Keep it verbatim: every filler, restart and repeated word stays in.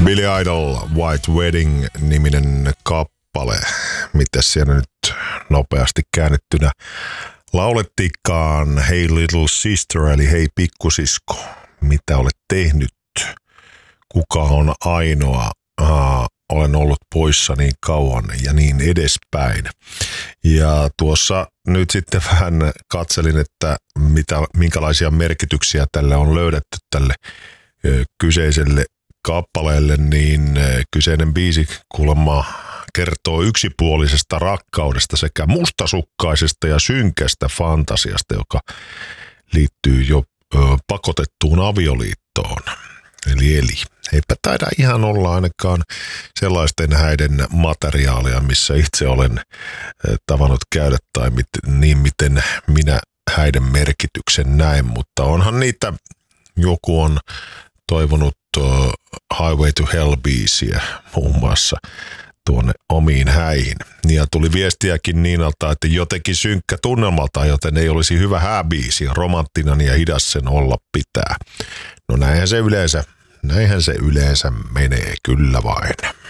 Billy Idol, White Wedding-niminen kappale. Mitäs siellä nyt nopeasti käännettynä laulettikaan? Hey Little Sister, eli hei pikkusisko, mitä olet tehnyt? Kuka on ainoa? Aha, olen ollut poissa niin kauan ja niin edespäin. Ja tuossa nyt sitten vähän katselin, että mitä, minkälaisia merkityksiä tälle on löydetty tälle ö, kyseiselle kappaleelle, niin kyseinen biisi kuulemma kertoo yksipuolisesta rakkaudesta sekä mustasukkaisesta ja synkästä fantasiasta, joka liittyy jo ö, pakotettuun avioliittoon. Eli eli. Eipä taida ihan olla ainakaan sellaisten häiden materiaalia, missä itse olen tavannut käydä tai mit, niin miten minä häiden merkityksen näen, mutta onhan niitä, joku on toivonut uh, Highway to Hell-biisiä muun muassa tuonne omiin häihin. Ja tuli viestiäkin Niinalta, että jotenkin synkkä tunnelmalta, joten ei olisi hyvä hääbiisi, romanttinen ja hidas sen olla pitää. No näinhän se yleensä, näinhän se yleensä menee kyllä vain.